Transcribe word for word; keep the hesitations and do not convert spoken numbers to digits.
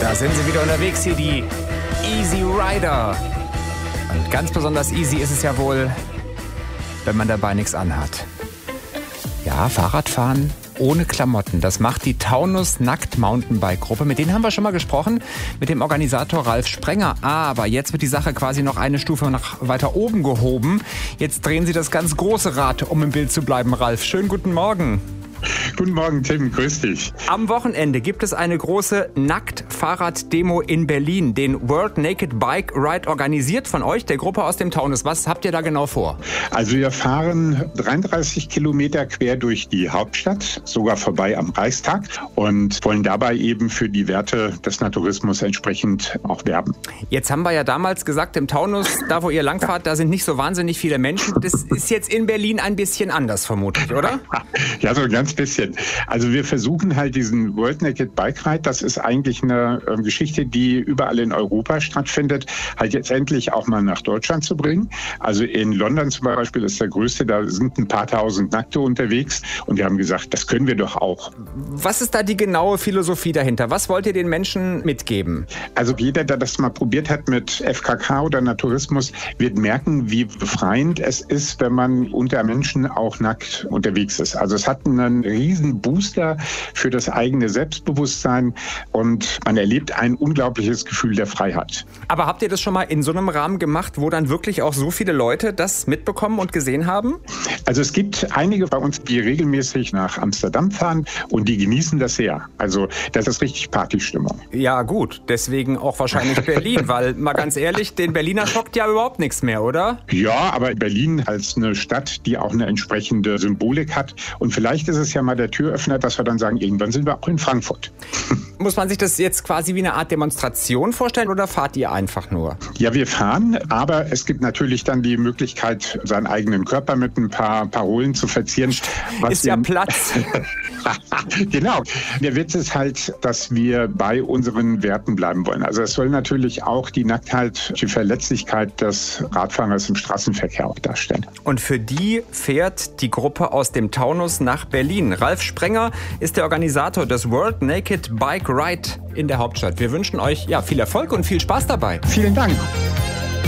Da sind sie wieder unterwegs hier, die Easy Rider. Und ganz besonders easy ist es ja wohl, wenn man dabei nichts anhat. Ja, Fahrradfahren ohne Klamotten. Das macht die Taunus Nackt Mountainbike Gruppe. Mit denen haben wir schon mal gesprochen, mit dem Organisator Ralf Sprenger. Aber jetzt wird die Sache quasi noch eine Stufe nach weiter oben gehoben. Jetzt drehen sie das ganz große Rad, um im Bild zu bleiben. Ralf, schönen guten Morgen. Guten Morgen, Tim. Grüß dich. Am Wochenende gibt es eine große Nackt-Fahrrad-Demo in Berlin. Den World Naked Bike Ride, organisiert von euch, der Gruppe aus dem Taunus. Was habt ihr da genau vor? Also wir fahren dreiunddreißig Kilometer quer durch die Hauptstadt, sogar vorbei am Reichstag, und wollen dabei eben für die Werte des Naturismus entsprechend auch werben. Jetzt haben wir ja damals gesagt, im Taunus, da wo ihr langfahrt, da sind nicht so wahnsinnig viele Menschen. Das ist jetzt in Berlin ein bisschen anders vermutlich, oder? Ja, so ganz bisschen. Also wir versuchen halt diesen World Naked Bike Ride, das ist eigentlich eine äh, Geschichte, die überall in Europa stattfindet, halt jetzt endlich auch mal nach Deutschland zu bringen. Also in London zum Beispiel ist der größte, da sind ein paar tausend Nackte unterwegs und wir haben gesagt, das können wir doch auch. Was ist da die genaue Philosophie dahinter? Was wollt ihr den Menschen mitgeben? Also jeder, der das mal probiert hat mit F K K oder Naturismus, wird merken, wie befreiend es ist, wenn man unter Menschen auch nackt unterwegs ist. Also es hat einen riesen Booster für das eigene Selbstbewusstsein und man erlebt ein unglaubliches Gefühl der Freiheit. Aber habt ihr das schon mal in so einem Rahmen gemacht, wo dann wirklich auch so viele Leute das mitbekommen und gesehen haben? Also es gibt einige bei uns, die regelmäßig nach Amsterdam fahren und die genießen das sehr. Also das ist richtig Partystimmung. Ja gut, deswegen auch wahrscheinlich Berlin, weil mal ganz ehrlich, den Berliner schockt ja überhaupt nichts mehr, oder? Ja, aber Berlin als eine Stadt, die auch eine entsprechende Symbolik hat, und vielleicht ist es ja mal der Türöffner, dass wir dann sagen, irgendwann sind wir auch in Frankfurt. Muss man sich das jetzt quasi wie eine Art Demonstration vorstellen oder fahrt ihr einfach nur? Ja, wir fahren, aber es gibt natürlich dann die Möglichkeit, seinen eigenen Körper mit ein paar Parolen zu verzieren. Was ist ja Platz. Genau. Der Witz ist halt, dass wir bei unseren Werten bleiben wollen. Also es soll natürlich auch die Nacktheit, die Verletzlichkeit des Radfahrers im Straßenverkehr auch darstellen. Und für die fährt die Gruppe aus dem Taunus nach Berlin. Ralf Sprenger ist der Organisator des World Naked Bike Ride in der Hauptstadt. Wir wünschen euch ja viel Erfolg und viel Spaß dabei. Vielen Dank.